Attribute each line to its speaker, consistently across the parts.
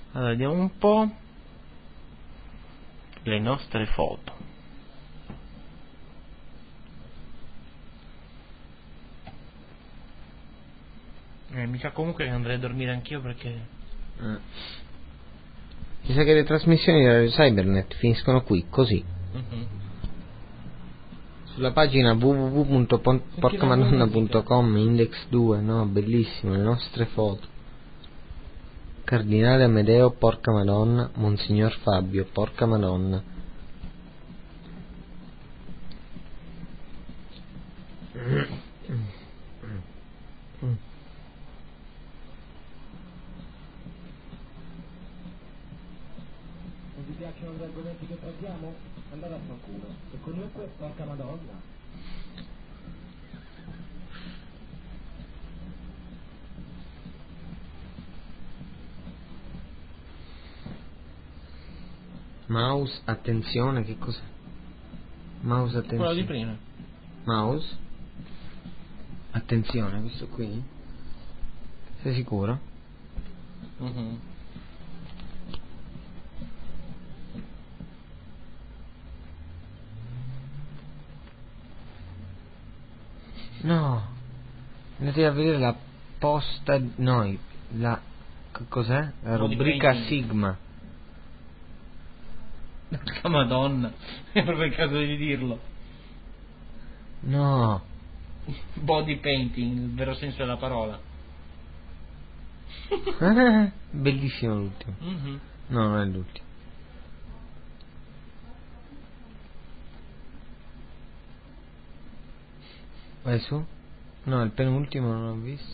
Speaker 1: Allora, vediamo un po' le nostre foto. Mi sa comunque che andrei a dormire anch'io perché...
Speaker 2: Mi sa che le trasmissioni di Radio Cybernet finiscono qui, così. Sulla pagina www.porcamadonna.com, index 2, no, bellissimo, le nostre foto. Cardinale Amedeo, porca Madonna, Monsignor Fabio, porca Madonna.
Speaker 3: Non vi piacciono gli argomenti che trattiamo? Andate a fanculo. E comunque, porca Madonna.
Speaker 2: Mouse, attenzione, che cos'è? Mouse, attenzione.
Speaker 1: Quello di prima.
Speaker 2: Mouse. Attenzione, questo qui? Sei sicuro? No. Andate a vedere la posta. No, la. Cos'è? La rubrica Sigma.
Speaker 1: Porca Madonna. È proprio il caso di dirlo.
Speaker 2: No.
Speaker 1: Body painting, nel vero senso della parola.
Speaker 2: Bellissimo l'ultimo. No, non è l'ultimo. Vai su. No, il penultimo non l'ho visto.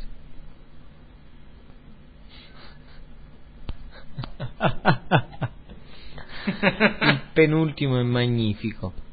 Speaker 2: Il penultimo è magnifico.